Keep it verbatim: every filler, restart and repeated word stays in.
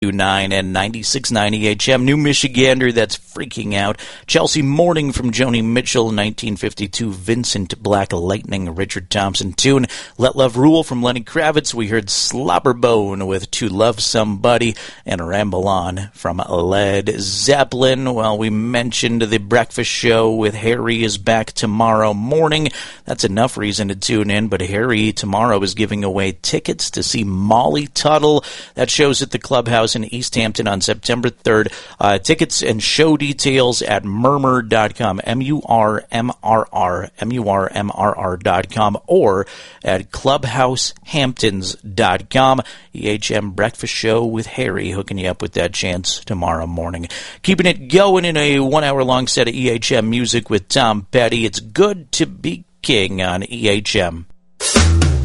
nine and ninety-six point nine E H M. New Michigander that's freaking out. Chelsea Morning from Joni Mitchell, nineteen fifty-two. Vincent Black Lightning, Richard Thompson tune. Let Love Rule from Lenny Kravitz. We heard Slobberbone with To Love Somebody, and Ramble On from Led Zeppelin. Well, we mentioned the breakfast show with Harry is back tomorrow morning. That's enough reason to tune in, but Harry tomorrow is giving away tickets to see Molly Tuttle. That show's at the Clubhouse in East Hampton on September third. Uh, tickets and show details at murmur dot com, M U R M R R, M U R M R R dot com, or at clubhouse hamptons dot com. E H M Breakfast Show with Harry hooking you up with that chance tomorrow morning. Keeping it going in a one-hour-long set of E H M music with Tom Petty. It's good to be king on E H M.